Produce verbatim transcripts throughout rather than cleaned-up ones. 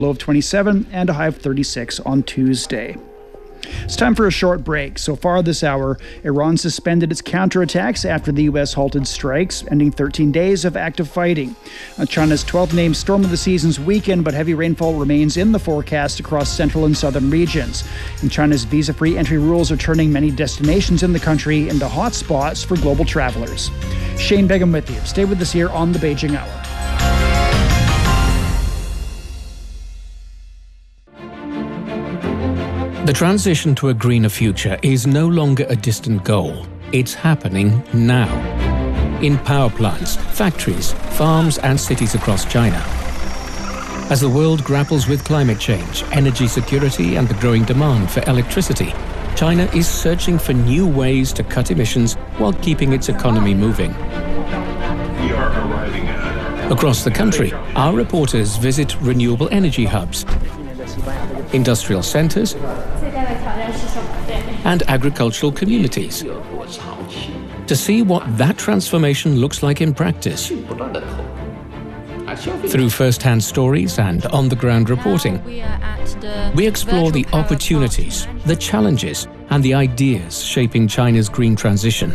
Low of twenty-seven and a high of thirty-six on Tuesday. It's time for a short break. So far this hour, Iran suspended its counterattacks after the U S halted strikes, ending thirteen days of active fighting. Uh, China's twelfth named storm of the season's weakened, but heavy rainfall remains in the forecast across central and southern regions. And China's visa-free entry rules are turning many destinations in the country into hotspots for global travelers. Shane Begum with you. Stay with us here on the Beijing Hour. The transition to a greener future is no longer a distant goal. It's happening now. In power plants, factories, farms, and cities across China. As the world grapples with climate change, energy security, and the growing demand for electricity, China is searching for new ways to cut emissions while keeping its economy moving. We are arriving at... Across the country, our reporters visit renewable energy hubs, industrial centers, and agricultural communities to see what that transformation looks like in practice. Through first-hand stories and on-the-ground reporting, we explore the opportunities, the challenges, and the ideas shaping China's green transition.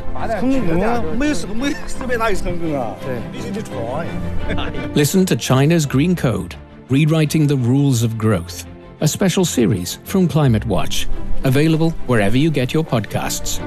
Listen to China's Green Code, Rewriting the Rules of Growth, a special series from Climate Watch, available wherever you get your podcasts.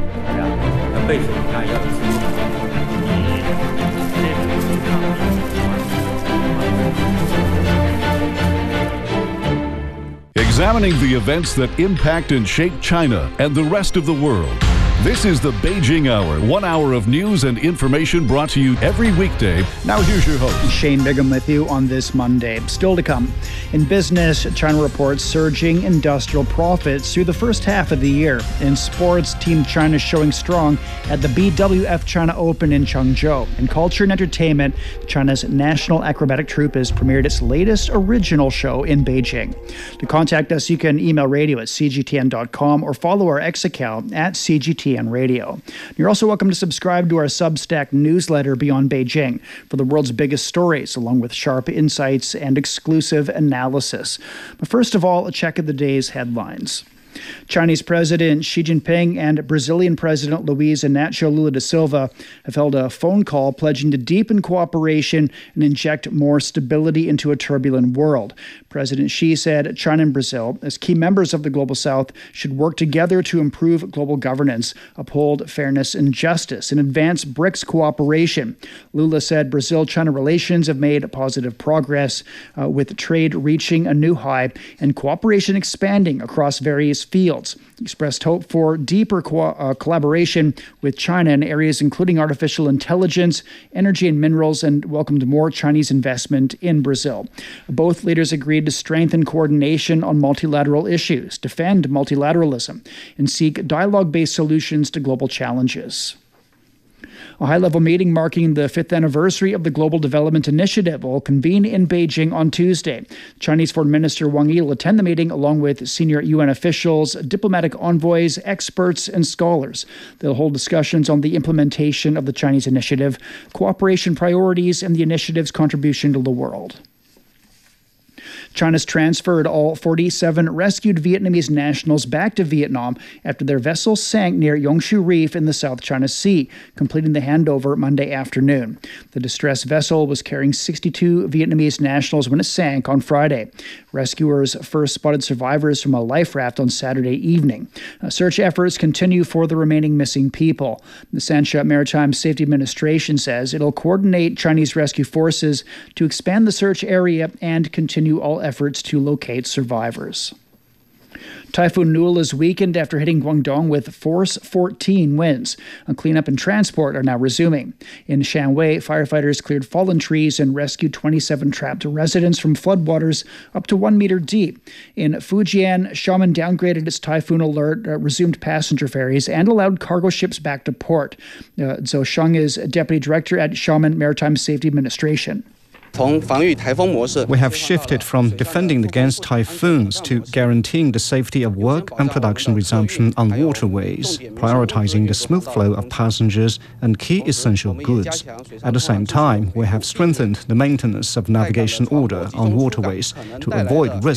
Examining the events that impact and shape China and the rest of the world. This is the Beijing Hour, one hour of news and information brought to you every weekday. Now here's your host. Shane Bigham with you on this Monday. Still to come. In business, China reports surging industrial profits through the first half of the year. In sports, Team China showing strong at the B W F China Open in Changzhou. In culture and entertainment, China's National Acrobatic Troupe has premiered its latest original show in Beijing. To contact us, you can email radio at c g t n dot com or follow our X account at C G T N Radio. You're also welcome to subscribe to our Substack newsletter Beyond Beijing for the world's biggest stories, along with sharp insights and exclusive analysis. But first of all, a check of the day's headlines. Chinese President Xi Jinping and Brazilian President Luiz Inácio Lula da Silva have held a phone call pledging to deepen cooperation and inject more stability into a turbulent world. President Xi said China and Brazil, as key members of the Global South, should work together to improve global governance, uphold fairness and justice, and advance BRICS cooperation. Lula said Brazil-China relations have made positive progress, uh, with trade reaching a new high and cooperation expanding across various fields. He expressed hope for deeper co- uh, collaboration with China in areas including artificial intelligence, energy and minerals, and welcomed more Chinese investment in Brazil. Both leaders agreed to strengthen coordination on multilateral issues, defend multilateralism, and seek dialogue-based solutions to global challenges. A high-level meeting marking the fifth anniversary of the Global Development Initiative will convene in Beijing on Tuesday. Chinese Foreign Minister Wang Yi will attend the meeting along with senior U N officials, diplomatic envoys, experts, and scholars. They'll hold discussions on the implementation of the Chinese initiative, cooperation priorities, and the initiative's contribution to the world. China's transferred all forty-seven rescued Vietnamese nationals back to Vietnam after their vessel sank near Yongshu Reef in the South China Sea, completing the handover Monday afternoon. The distressed vessel was carrying sixty-two Vietnamese nationals when it sank on Friday. Rescuers first spotted survivors from a life raft on Saturday evening. Uh, search efforts continue for the remaining missing people. The Sancha Maritime Safety Administration says it'll coordinate Chinese rescue forces to expand the search area and continue all efforts to locate survivors. Typhoon Nul is weakened after hitting Guangdong with force fourteen winds. And cleanup and transport are now resuming. In Shanwei, firefighters cleared fallen trees and rescued twenty-seven trapped residents from floodwaters up to one meter deep. In Fujian, Xiamen downgraded its typhoon alert, uh, resumed passenger ferries, and allowed cargo ships back to port. Uh, Zhou Sheng is deputy director at Xiamen Maritime Safety Administration. We have shifted from defending against typhoons to guaranteeing the safety of work and production resumption on waterways, prioritizing the smooth flow of passengers and key essential goods. At the same time, we have strengthened the maintenance of navigation order on waterways to avoid risks